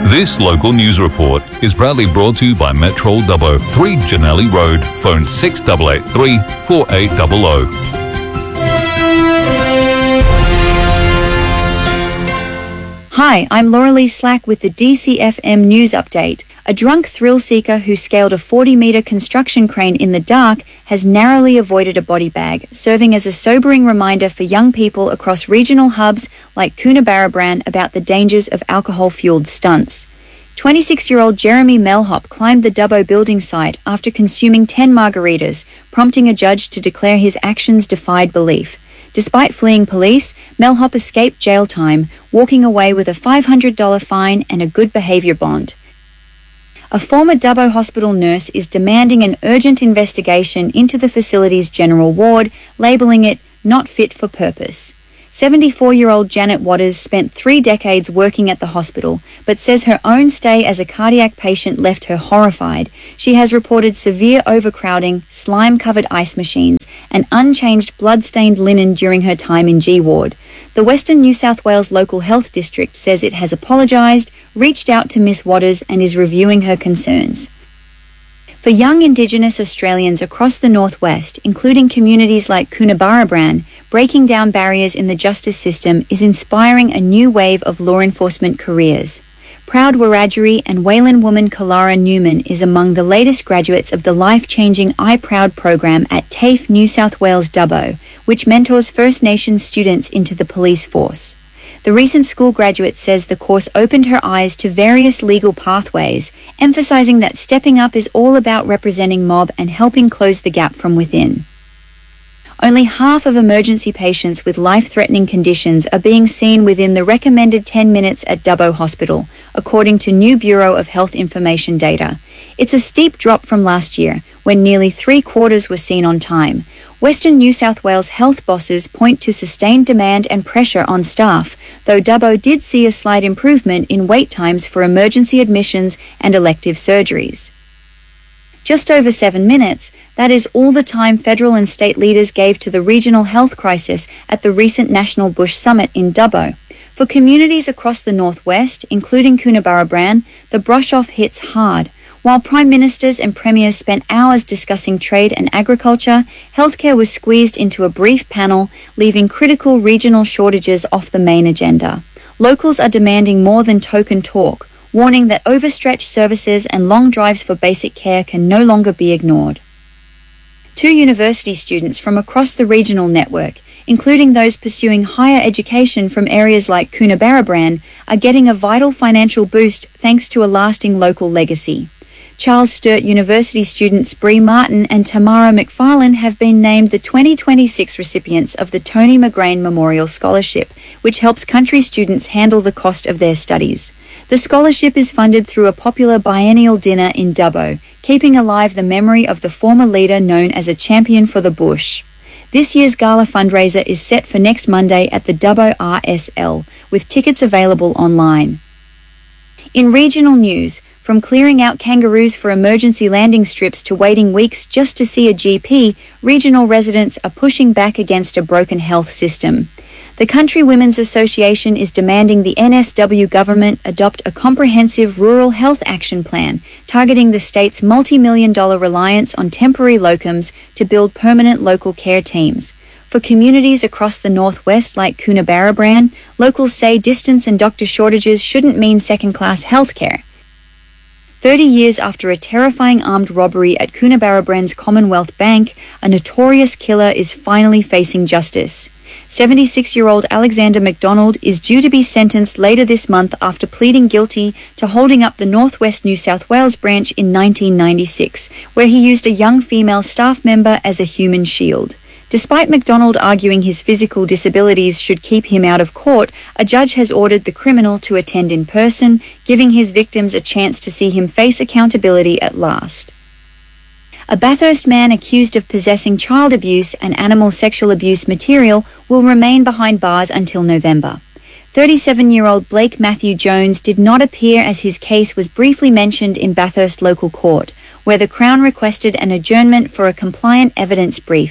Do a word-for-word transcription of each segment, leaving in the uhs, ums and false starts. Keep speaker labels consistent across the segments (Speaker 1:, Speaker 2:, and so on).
Speaker 1: This local news report is proudly brought to you by Metro Dubbo, three Janelli Road, phone six eight eight three, four eight zero zero.
Speaker 2: Hi, I'm Laura Lee Slack with the D C F M News Update. A drunk thrill-seeker who scaled a forty-metre construction crane in the dark has narrowly avoided a body bag, serving as a sobering reminder for young people across regional hubs like Coonabarabran about the dangers of alcohol-fueled stunts. twenty-six-year-old Jeremy Melhop climbed the Dubbo building site after consuming ten margaritas, prompting a judge to declare his actions defied belief. Despite fleeing police, Melhop escaped jail time, walking away with a five hundred dollars fine and a good behaviour bond. A former Dubbo Hospital nurse is demanding an urgent investigation into the facility's general ward, labelling it not fit for purpose. seventy-four-year-old Janet Waters spent three decades working at the hospital, but says her own stay as a cardiac patient left her horrified. She has reported severe overcrowding, slime-covered ice machines, and unchanged blood-stained linen during her time in G Ward. The Western New South Wales Local Health District says it has apologised, reached out to Miss Waters, and is reviewing her concerns. For young Indigenous Australians across the northwest, including communities like Coonabarabran, breaking down barriers in the justice system is inspiring a new wave of law enforcement careers. Proud Wiradjuri and Wayland woman Kalara Newman is among the latest graduates of the life-changing iProud program at TAFE New South Wales Dubbo, which mentors First Nations students into the police force. The recent school graduate says the course opened her eyes to various legal pathways, emphasising that stepping up is all about representing mob and helping close the gap from within. Only half of emergency patients with life-threatening conditions are being seen within the recommended ten minutes at Dubbo Hospital, according to new Bureau of Health Information data. It's a steep drop from last year, when nearly three-quarters were seen on time. Western New South Wales health bosses point to sustained demand and pressure on staff, though Dubbo did see a slight improvement in wait times for emergency admissions and elective surgeries. Just over seven minutes, that is all the time federal and state leaders gave to the regional health crisis at the recent National Bush Summit in Dubbo. For communities across the northwest, including Coonabarabran, the brush-off hits hard. While prime ministers and premiers spent hours discussing trade and agriculture, healthcare was squeezed into a brief panel, leaving critical regional shortages off the main agenda. Locals are demanding more than token talk, warning that overstretched services and long drives for basic care can no longer be ignored. Two university students from across the regional network, including those pursuing higher education from areas like Coonabarabran, are getting a vital financial boost thanks to a lasting local legacy. Charles Sturt University students Bree Martin and Tamara McFarlane have been named the twenty twenty-six recipients of the Tony McGrain Memorial Scholarship, which helps country students handle the cost of their studies. The scholarship is funded through a popular biennial dinner in Dubbo, keeping alive the memory of the former leader known as a champion for the bush. This year's gala fundraiser is set for next Monday at the Dubbo R S L, with tickets available online. In regional news, from clearing out kangaroos for emergency landing strips to waiting weeks just to see a G P, regional residents are pushing back against a broken health system. The Country Women's Association is demanding the N S W government adopt a comprehensive rural health action plan, targeting the state's multi-million dollar reliance on temporary locums to build permanent local care teams. For communities across the northwest like Coonabarabran, locals say distance and doctor shortages shouldn't mean second-class healthcare. Thirty years after a terrifying armed robbery at Coonabarabran's Commonwealth Bank, a notorious killer is finally facing justice. seventy-six-year-old Alexander McDonald is due to be sentenced later this month after pleading guilty to holding up the Northwest New South Wales branch in nineteen ninety-six, where he used a young female staff member as a human shield. Despite McDonald arguing his physical disabilities should keep him out of court, a judge has ordered the criminal to attend in person, giving his victims a chance to see him face accountability at last. A Bathurst man accused of possessing child abuse and animal sexual abuse material will remain behind bars until November. thirty-seven-year-old Blake Matthew Jones did not appear as his case was briefly mentioned in Bathurst local court, where the Crown requested an adjournment for a compliant evidence brief.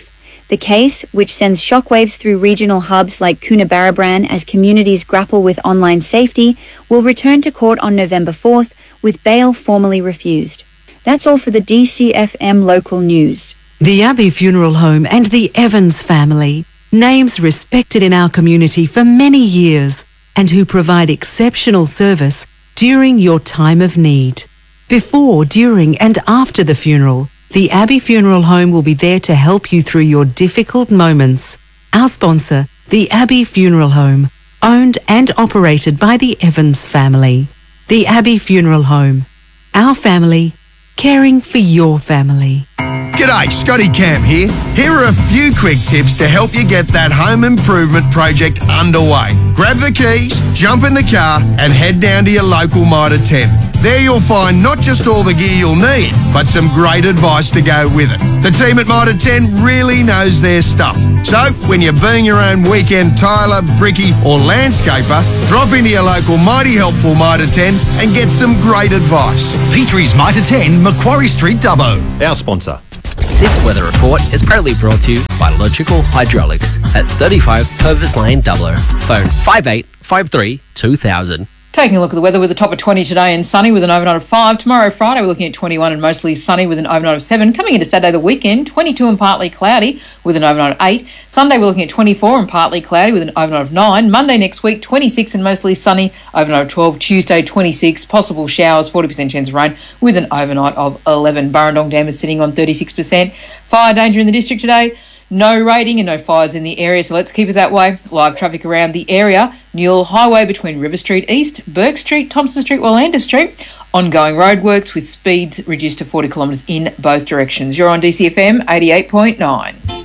Speaker 2: The case, which sends shockwaves through regional hubs like Coonabarabran as communities grapple with online safety, will return to court on November fourth, with bail formally refused. That's all for the D C F M local news.
Speaker 3: The Abbey Funeral Home and the Evans family, names respected in our community for many years and who provide exceptional service during your time of need. Before, during and after the funeral, the Abbey Funeral Home will be there to help you through your difficult moments. Our sponsor, the Abbey Funeral Home, owned and operated by the Evans family. The Abbey Funeral Home. Our family, caring for your family.
Speaker 4: G'day, Scotty Cam here. Here are a few quick tips to help you get that home improvement project underway. Grab the keys, jump in the car and head down to your local Mitre ten. There you'll find not just all the gear you'll need, but some great advice to go with it. The team at Mitre ten really knows their stuff. So, when you're being your own weekend tiler, brickie or landscaper, drop into your local mighty helpful Mitre ten and get some great advice.
Speaker 5: Petrie's Mitre ten, Macquarie Street, Dubbo.
Speaker 6: Our sponsor.
Speaker 7: This weather report is proudly brought to you by Logical Hydraulics at thirty-five Purvis Lane, Dubbo. Phone five eight five three two thousand.
Speaker 8: Taking a look at the weather with a top of twenty today and sunny with an overnight of five. Tomorrow, Friday, we're looking at twenty-one and mostly sunny with an overnight of seven. Coming into Saturday, the weekend, twenty-two and partly cloudy with an overnight of eight. Sunday, we're looking at twenty-four and partly cloudy with an overnight of nine. Monday next week, twenty-six and mostly sunny, overnight of twelve. Tuesday, twenty-six, possible showers, forty percent chance of rain with an overnight of eleven. Burrendong Dam is sitting on thirty-six percent. Fire danger in the district today. No rating and no fires in the area, so let's keep it that way. Live traffic around the area. Newell Highway between River Street East, Burke Street, Thompson Street, Wallander Street. Ongoing roadworks with speeds reduced to forty kilometres in both directions. You're on D C F M eighty-eight point nine.